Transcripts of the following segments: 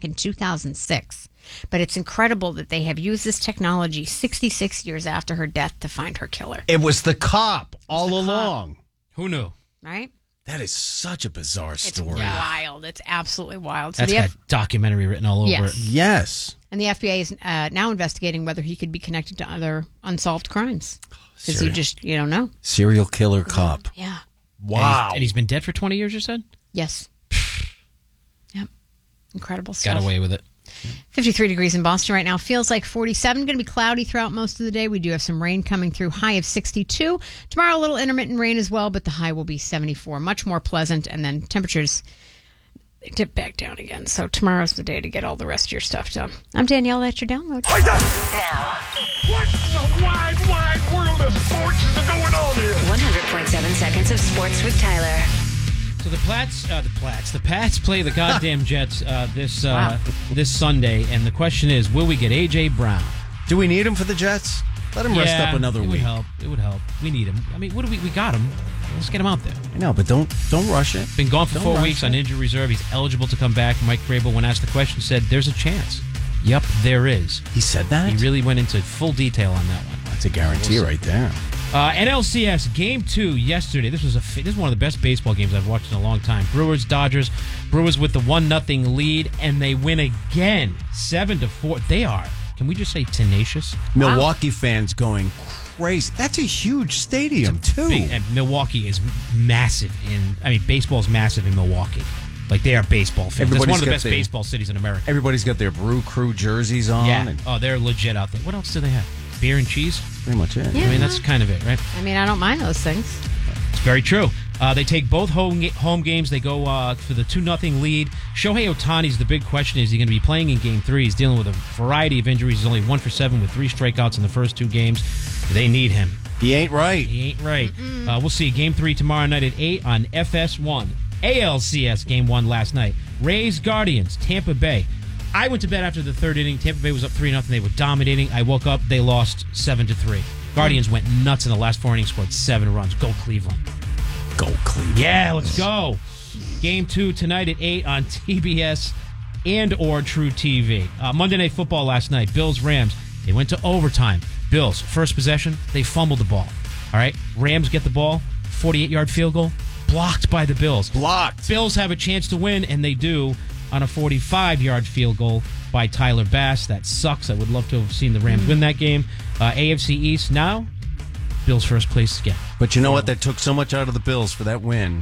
back in 2006. But it's incredible that they have used this technology 66 years after her death to find her killer. It was the cop all along. Who knew? Right? That is such a bizarre story. It's wild. It's absolutely wild. So That's got documentary written all over it. Yes. And the FBI is now investigating whether he could be connected to other unsolved crimes. Because you don't know. Serial killer cop. Yeah. Wow. And he's been dead for 20 years, you said? Yes. Yep. Incredible stuff. Got away with it. 53 degrees in Boston right now. Feels like 47. Going to be cloudy throughout most of the day. We do have some rain coming through. High of 62. Tomorrow, a little intermittent rain as well, but the high will be 74. Much more pleasant. And then temperatures dip back down again. So tomorrow's the day to get all the rest of your stuff done. I'm Danielle. That's your download. Now, what in the wide, wide world of sports is going on here? 100.7 seconds of sports with Tyler. So the Pats play the goddamn Jets this Sunday, and the question is, will we get A.J. Brown? Do we need him for the Jets? Let him rest up another week. It would help. We need him. I mean, we got him. Let's get him out there. I know, but don't rush it. Been gone for 4 weeks on injury reserve. He's eligible to come back. Mike Vrabel, when asked the question, said, "There's a chance." Yep, there is. He said that? He really went into full detail on that one. That's a guarantee right there. NLCS Game 2 yesterday. This is one of the best baseball games I've watched in a long time. Brewers, Dodgers. Brewers with the 1-0 lead, and they win again, 7-4. They are, can we just say, tenacious? Milwaukee fans going crazy. That's a huge stadium, too. And Milwaukee is massive baseball is massive in Milwaukee. Like, they are baseball fans. It's one of the best baseball cities in America. Everybody's got their Brew Crew jerseys on. Yeah. They're legit out there. What else do they have? Beer and cheese? Pretty much it. Yeah. I mean, that's kind of it, right? I mean, I don't mind those things. It's very true. They take both home games. They go for the 2-0 lead. Shohei Ohtani's the big question. Is he going to be playing in Game 3? He's dealing with a variety of injuries. He's only 1 for 7 with 3 strikeouts in the first 2 games. They need him. He ain't right. We'll see Game 3 tomorrow night at 8 on FS1. ALCS Game 1 last night. Rays, Guardians, Tampa Bay. I went to bed after the 3rd inning. Tampa Bay was up 3-0. They were dominating. I woke up. They lost 7-3. Guardians went nuts in the last 4 innings, scored 7 runs. Go Cleveland. Go Cleveland. Yeah, let's go. Game 2 tonight at 8 on TBS and or True TV. Monday Night Football last night. Bills, Rams. They went to overtime. Bills, first possession, they fumbled the ball. All right, Rams get the ball, 48-yard field goal, blocked by the Bills. Blocked. Bills have a chance to win, and they do on a 45-yard field goal by Tyler Bass. That sucks. I would love to have seen the Rams win that game. AFC East now, Bills first place again. But you know what? That took so much out of the Bills for that win.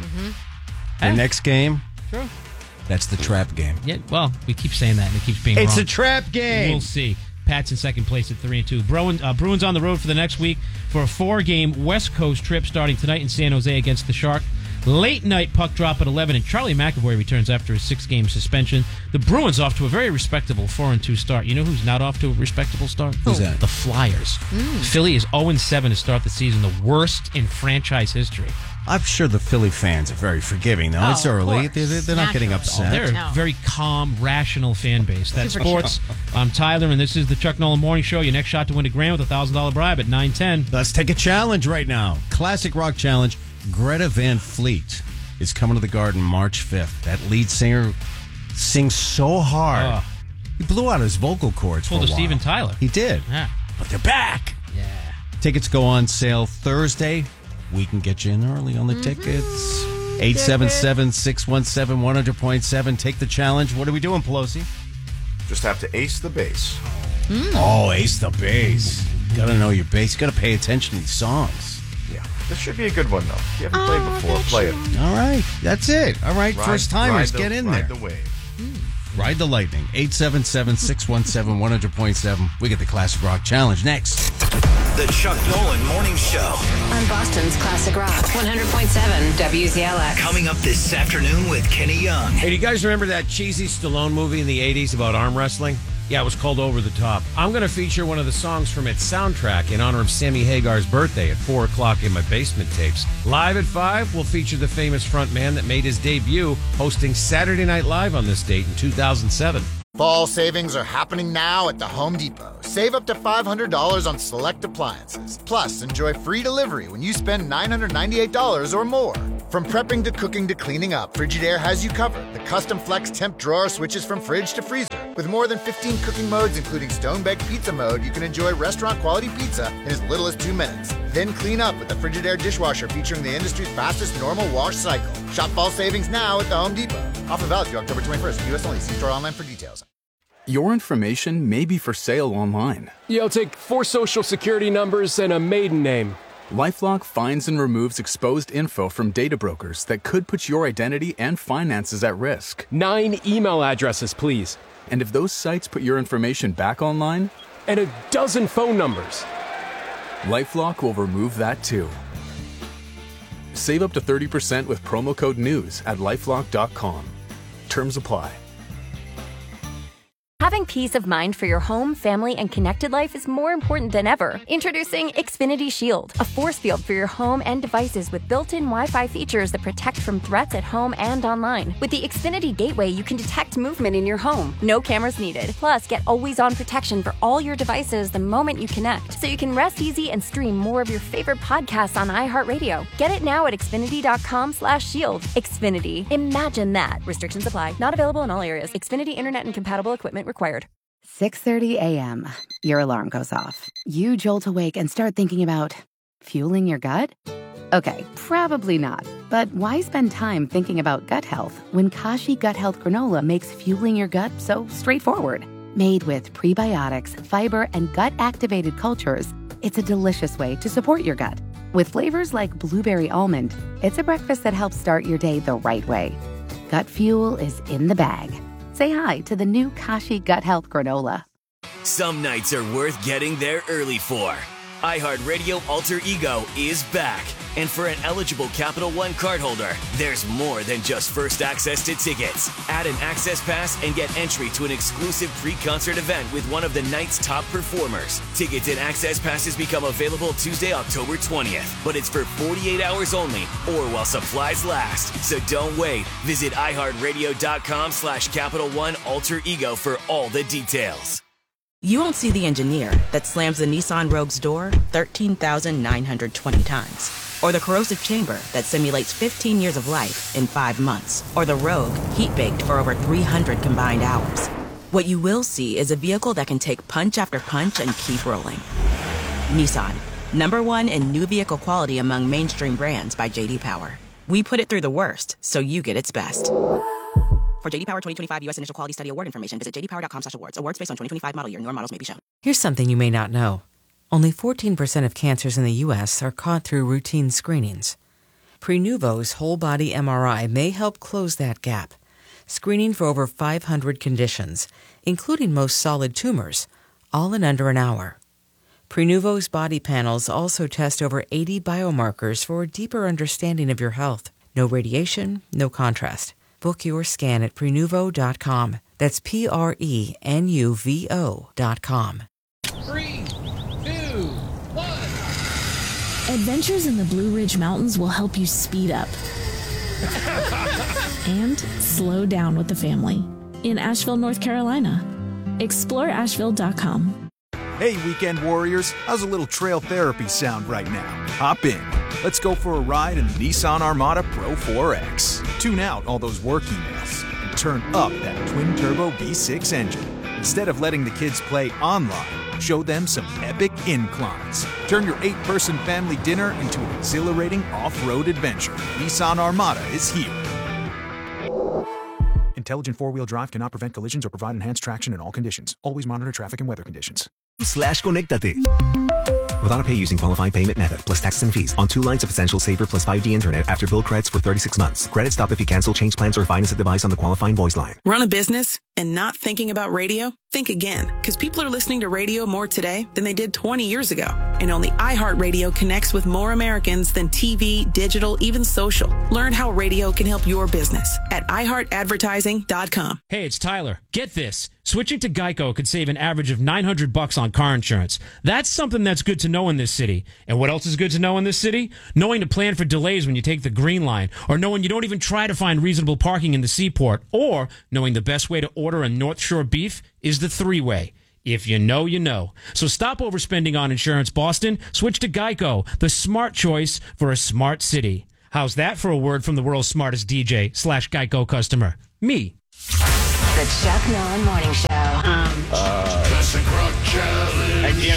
The next game, True. That's the trap game. Yeah, well, we keep saying that, and it keeps being wrong. It's a trap game. We'll see. Pats in second place at 3-2. Bruins on the road for the next week for a 4-game West Coast trip starting tonight in San Jose against the Shark. Late night puck drop at 11, and Charlie McAvoy returns after his 6-game suspension. The Bruins off to a very respectable 4-2 start. You know who's not off to a respectable start? Who's that? The Flyers. Philly is 0-7 to start the season, the worst in franchise history. I'm sure the Philly fans are very forgiving, though. It's early. They're not getting upset. They're a very calm, rational fan base. That's sports. I'm Tyler, and this is the Chuck Nolan Morning Show. Your next shot to win a grand with a $1,000 bribe at 9:10. Let's take a challenge right now. Classic rock challenge. Greta Van Fleet is coming to the Garden March 5th. That lead singer sings so hard. He blew out his vocal cords for a while. Pulled a Steven Tyler. He did. Yeah. But they're back. Yeah. Tickets go on sale Thursday. We can get you in early on the tickets. 877-617-100.7. Take the challenge. What are we doing, Pelosi? Just have to ace the bass. Oh, ace the bass. Got to know your bass. Got to pay attention to these songs. Yeah. This should be a good one, though. If you haven't played before, play it. All right. That's it. All right. First timers, get in there. Ride the wave. Ride the lightning. 877-617-100.7. We get the Classic Rock Challenge next. The Chuck Nolan Morning Show. On Boston's Classic Rock, 100.7 WZLX. Coming up this afternoon with Kenny Young. Hey, do you guys remember that cheesy Stallone movie in the 80s about arm wrestling? Yeah, it was called Over the Top. I'm going to feature one of the songs from its soundtrack in honor of Sammy Hagar's birthday at 4 o'clock in my basement tapes. Live at 5, we'll feature the famous frontman that made his debut hosting Saturday Night Live on this date in 2007. Fall savings are happening now at the Home Depot. Save up to $500 on select appliances. Plus, enjoy free delivery when you spend $998 or more. From prepping to cooking to cleaning up, Frigidaire has you covered. The custom flex temp drawer switches from fridge to freezer. With more than 15 cooking modes, including stone-baked pizza mode, you can enjoy restaurant-quality pizza in as little as 2 minutes. Then clean up with the Frigidaire dishwasher featuring the industry's fastest normal wash cycle. Shop fall savings now at the Home Depot. Offer valid through October 21st. U.S. only. See store online for details. Your information may be for sale online. Yeah, I'll take 4 social security numbers and a maiden name. LifeLock finds and removes exposed info from data brokers that could put your identity and finances at risk. 9 email addresses, please. And if those sites put your information back online? And a dozen phone numbers. LifeLock will remove that too. Save up to 30% with promo code NEWS at LifeLock.com. Terms apply. Having peace of mind for your home, family, and connected life is more important than ever. Introducing Xfinity Shield, a force field for your home and devices with built-in Wi-Fi features that protect from threats at home and online. With the Xfinity Gateway, you can detect movement in your home. No cameras needed. Plus, get always-on protection for all your devices the moment you connect, so you can rest easy and stream more of your favorite podcasts on iHeartRadio. Get it now at Xfinity.com/shield. Xfinity. Imagine that. Restrictions apply. Not available in all areas. Xfinity Internet and compatible equipment required. 6:30 a.m. Your alarm goes off. You jolt awake and start thinking about fueling your gut? Okay, probably not. But why spend time thinking about gut health when Kashi Gut Health Granola makes fueling your gut so straightforward? Made with prebiotics, fiber, and gut-activated cultures, it's a delicious way to support your gut. With flavors like blueberry almond, it's a breakfast that helps start your day the right way. Gut fuel is in the bag. Say hi to the new Kashi Gut Health Granola. Some nights are worth getting there early for. iHeartRadio Alter Ego is back. And for an eligible Capital One cardholder, there's more than just first access to tickets. Add an access pass and get entry to an exclusive pre-concert event with one of the night's top performers. Tickets and access passes become available Tuesday, October 20th. But it's for 48 hours only or while supplies last. So don't wait. Visit iHeartRadio.com/Capital One Alter Ego for all the details. You won't see the engineer that slams the Nissan Rogue's door 13,920 times. Or the corrosive chamber that simulates 15 years of life in 5 months. Or the Rogue heat-baked for over 300 combined hours. What you will see is a vehicle that can take punch after punch and keep rolling. Nissan, #1 in new vehicle quality among mainstream brands by J.D. Power. We put it through the worst, so you get its best. For J.D. Power 2025 U.S. Initial Quality Study Award information, visit jdpower.com/awards. Awards based on 2025 model year. Newer models may be shown. Here's something you may not know. Only 14% of cancers in the U.S. are caught through routine screenings. Prenuvo's whole-body MRI may help close that gap, screening for over 500 conditions, including most solid tumors, all in under an hour. Prenuvo's body panels also test over 80 biomarkers for a deeper understanding of your health. No radiation, no contrast. Book your scan at Prenuvo.com. That's Prenuvo.com. 3, 2, 1. Adventures in the Blue Ridge Mountains will help you speed up and slow down with the family in Asheville, North Carolina. Explore Asheville.com. Hey, weekend warriors, how's a little trail therapy sound right now? Hop in. Let's go for a ride in the Nissan Armada Pro 4X. Tune out all those work emails and turn up that twin-turbo V6 engine. Instead of letting the kids play online, show them some epic inclines. Turn your 8-person family dinner into an exhilarating off-road adventure. Nissan Armada is here. Intelligent four-wheel drive cannot prevent collisions or provide enhanced traction in all conditions. Always monitor traffic and weather conditions. /Conéctate. With AutoPay using qualifying payment method, plus taxes and fees, on 2 lines of Essential Saver plus 5G internet after bill credits for 36 months. Credit stop if you cancel, change plans, or finance a device on the qualifying voice line. Run a business and not thinking about radio? Think again, because people are listening to radio more today than they did 20 years ago. And only iHeartRadio connects with more Americans than TV, digital, even social. Learn how radio can help your business at iHeartAdvertising.com. Hey, it's Tyler. Get this. Switching to Geico could save an average of $900 on car insurance. That's something that's good to know in this city. And what else is good to know in this city? Knowing to plan for delays when you take the green line, or knowing you don't even try to find reasonable parking in the seaport, or knowing the best way to order a North Shore beef is the 3-way. If you know, you know. So stop overspending on insurance, Boston. Switch to Geico, the smart choice for a smart city. How's that for a word from the world's smartest DJ /Geico customer? Me. The Chuck Nolan Morning Show.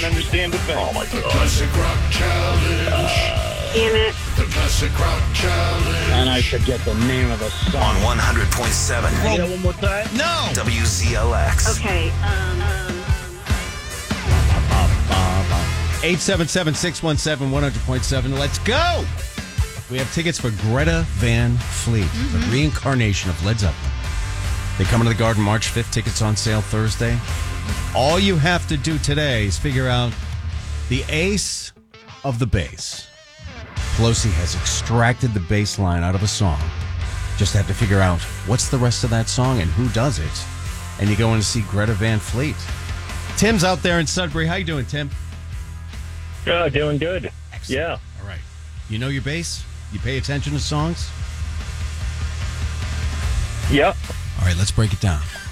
can't understand a thing. Oh, my God. Classic Rock Challenge. Damn it. The Classic Rock Challenge. And I forget the name of the song. On 100.7. Can I get it one more time? No. WZLX. Okay. 877-617-100.7. Let's go. We have tickets for Greta Van Fleet, the reincarnation of Led Zeppelin. They come into the Garden March 5th. Tickets on sale Thursday. All you have to do today is figure out the ace of the bass. Pelosi has extracted the bass line out of a song. Just have to figure out what's the rest of that song and who does it. And you go in to see Greta Van Fleet. Tim's out there in Sudbury. How you doing, Tim? Oh, doing good. Excellent. Yeah. All right. You know your bass? You pay attention to songs? Yep. All right, let's break it down.